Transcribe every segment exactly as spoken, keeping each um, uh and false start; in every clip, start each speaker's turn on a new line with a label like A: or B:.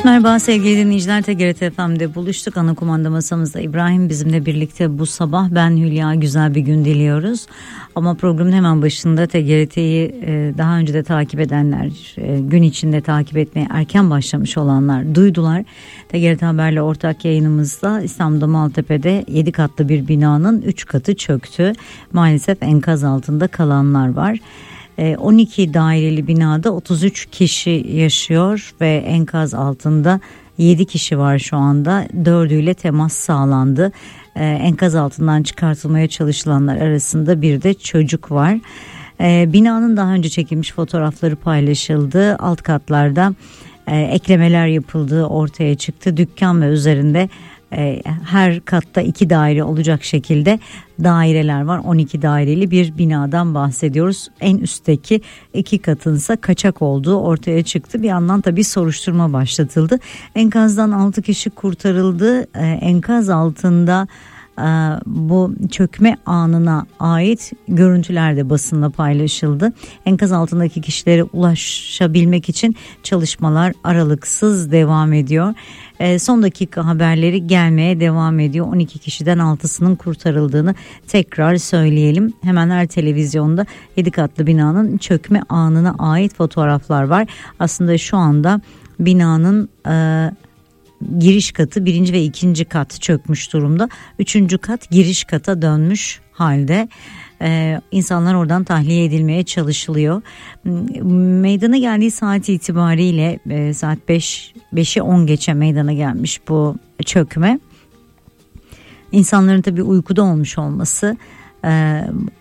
A: Merhaba sevgili dinleyiciler, T G R T F M'de buluştuk. Ana kumanda masamızda İbrahim bizimle birlikte bu sabah. Ben Hülya, güzel bir gün diliyoruz. Ama programın hemen başında T G R T'yi daha önce de takip edenler, gün içinde takip etmeye erken başlamış olanlar duydular. T G R T Haber'le ortak yayınımızda İstanbul'da Maltepe'de yedi katlı bir binanın üç katı çöktü. Maalesef enkaz altında kalanlar var. on iki daireli binada otuz üç kişi yaşıyor ve enkaz altında yedi kişi var şu anda. Dördüyle temas sağlandı. Enkaz altından çıkartılmaya çalışılanlar arasında bir de çocuk var. Binanın daha önce çekilmiş fotoğrafları paylaşıldı. Alt katlarda eklemeler yapıldığı ortaya çıktı. Dükkan ve üzerinde her katta iki daire olacak şekilde daireler var. on iki daireli bir binadan bahsediyoruz. En üstteki iki katınsa kaçak olduğu ortaya çıktı. Bir yandan tabii soruşturma başlatıldı. Enkazdan altı kişi kurtarıldı. Enkaz altında bu çökme anına ait görüntüler de basınla paylaşıldı. Enkaz altındaki kişilere ulaşabilmek için çalışmalar aralıksız devam ediyor. Son dakika haberleri gelmeye devam ediyor. on iki kişiden altısının kurtarıldığını tekrar söyleyelim. Hemen her televizyonda yedi katlı binanın çökme anına ait fotoğraflar var. Aslında şu anda binanın e, giriş katı, birinci ve ikinci kat çökmüş durumda. Üçüncü kat giriş kata dönmüş halde. Ee, insanlar oradan tahliye edilmeye çalışılıyor. Meydana geldiği saat itibariyle e, saat beş, beşi on geçe meydana gelmiş bu çökme. İnsanların tabii uykuda olmuş olması e,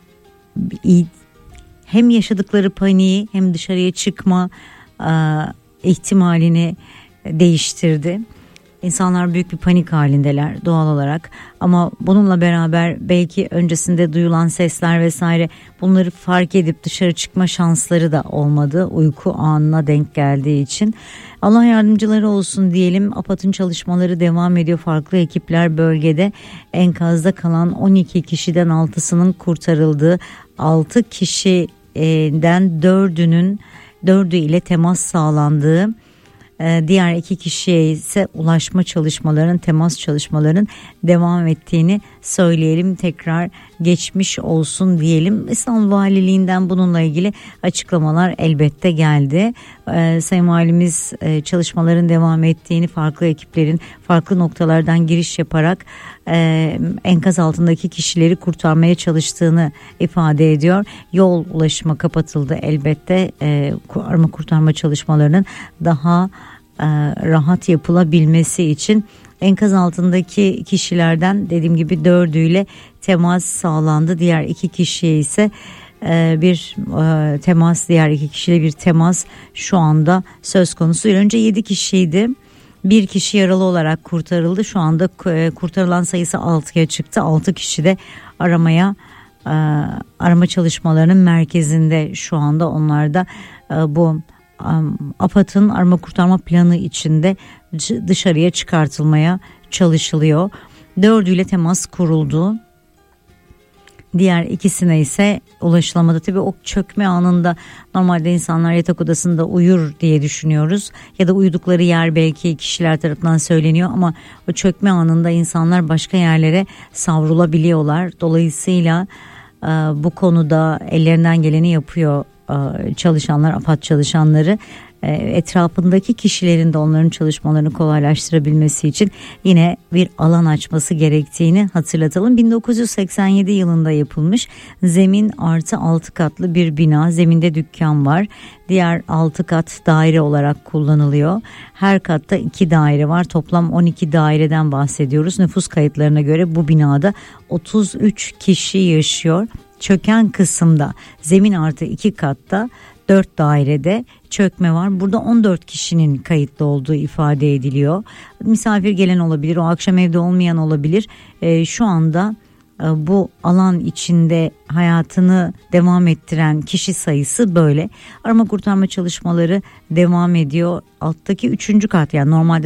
A: hem yaşadıkları paniği hem dışarıya çıkma e, ihtimalini değiştirdi. İnsanlar büyük bir panik halindeler doğal olarak, ama bununla beraber belki öncesinde duyulan sesler vesaire, bunları fark edip dışarı çıkma şansları da olmadı uyku anına denk geldiği için. Allah yardımcıları olsun diyelim. AFAD'ın çalışmaları devam ediyor. Farklı ekipler bölgede. Enkazda kalan on iki kişiden altısının kurtarıldığı, altı kişiden dördünün dördü ile temas sağlandığı, diğer iki kişiye ise ulaşma çalışmalarının, temas çalışmalarının devam ettiğini söyleyelim. Tekrar geçmiş olsun diyelim. İstanbul Valiliğinden bununla ilgili açıklamalar elbette geldi. Ee, Sayın Valimiz e, çalışmaların devam ettiğini, farklı ekiplerin farklı noktalardan giriş yaparak e, enkaz altındaki kişileri kurtarmaya çalıştığını ifade ediyor. Yol ulaşıma kapatıldı elbette. E, arama kurtarma çalışmalarının daha e, rahat yapılabilmesi için. Enkaz altındaki kişilerden dediğim gibi dördüyle temas sağlandı. Diğer iki kişiye ise e, bir e, temas, diğer iki kişiyle bir temas şu anda söz konusu. Önce yedi kişiydi. Bir kişi yaralı olarak kurtarıldı. Şu anda e, kurtarılan sayısı altıya çıktı. altı kişi de aramaya e, arama çalışmalarının merkezinde şu anda. Onlar da e, bu AFAD'ın arama kurtarma planı içinde dışarıya çıkartılmaya çalışılıyor. Dördüyle temas kuruldu. Diğer ikisine ise ulaşılamadı. Tabii o çökme anında normalde insanlar yatak odasında uyur diye düşünüyoruz. Ya da uyudukları yer belki kişiler tarafından söyleniyor, ama o çökme anında insanlar başka yerlere savrulabiliyorlar. Dolayısıyla bu konuda ellerinden geleni yapıyor çalışanlar, AFAD çalışanları. Etrafındaki kişilerin de onların çalışmalarını kolaylaştırabilmesi için yine bir alan açması gerektiğini hatırlatalım. bin dokuz yüz seksen yedi yılında yapılmış zemin artı altı katlı bir bina. Zeminde dükkan var. Diğer altı kat daire olarak kullanılıyor. Her katta iki daire var. Toplam on iki daireden bahsediyoruz. Nüfus kayıtlarına göre bu binada otuz üç kişi yaşıyor. Çöken kısımda zemin artı iki katta dört dairede çökme var. Burada on dört kişinin kayıtlı olduğu ifade ediliyor. Misafir gelen olabilir, o akşam evde olmayan olabilir. E, şu anda e, bu alan içinde hayatını devam ettiren kişi sayısı böyle. Arama kurtarma çalışmaları devam ediyor. Alttaki üçüncü kat, yani normalde